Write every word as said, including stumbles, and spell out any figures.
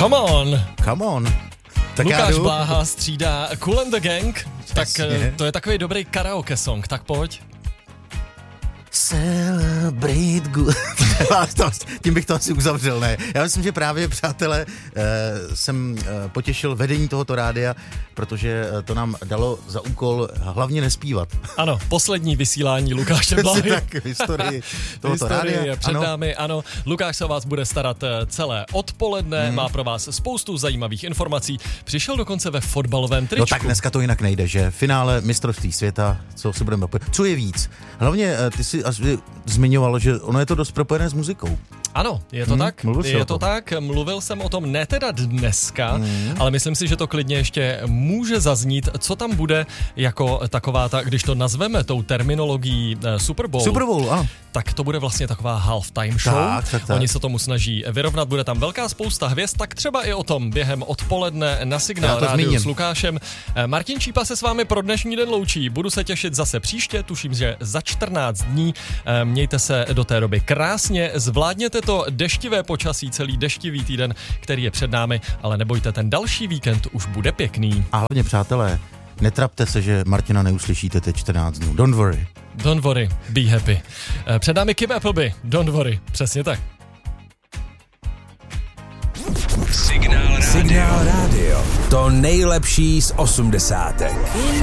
Come on. Come on. Tak Lukáš Bláha střídá Kool and the Gang. Přesně. Tak to je takový dobrý karaoke song, tak pojď. Celebrate good. Tím bych to asi uzavřel, ne? Já myslím, že právě, přátelé, jsem potěšil vedení tohoto rádia, protože to nám dalo za úkol hlavně nespívat. Ano, poslední vysílání Lukáše Bláhy. Tak v historii tohoto historii rádia. je před ano. námi, ano. Lukáš se o vás bude starat celé odpoledne, hmm. má pro vás spoustu zajímavých informací. Přišel dokonce ve fotbalovém tričku. No tak dneska to jinak nejde, že? Finále mistrovství světa, co si budeme opět. Co je víc? Hlavně ty si zmiňoval, že ono je to dost propojené s muzikou. Ano, je to hmm, tak, je to tak, mluvil jsem o tom ne teda dneska, hmm. ale myslím si, že to klidně ještě může zaznít, co tam bude jako taková ta, když to nazveme tou terminologií Super Bowl, Super Bowl ano. tak to bude vlastně taková halftime show, tak, tak, tak. Oni se tomu snaží vyrovnat, bude tam velká spousta hvězd, tak třeba i o tom během odpoledne na Signál rádiu s Lukášem. Martin Čípa se s vámi pro dnešní den loučí, budu se těšit zase příště, tuším, že za čtrnáct dní, mějte se do té doby krásně, zvládněte to deštivé počasí, celý deštivý týden, který je před námi, ale nebojte, ten další víkend už bude pěkný. A hlavně, přátelé, netrapte se, že Martina neuslyšíte teď čtrnáct dnů. Don't worry. Don't worry, be happy. Před námi Kim Appleby, don't worry, přesně tak. Signál rádio. Signál rádio. To nejlepší z osmdesátek.